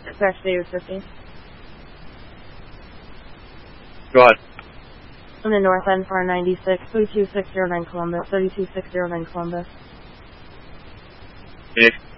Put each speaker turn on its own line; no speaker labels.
Dispatch David 50.
Go ahead.
On the north end for 96, 32609 Columbus, 32609 Columbus.
Phoenix.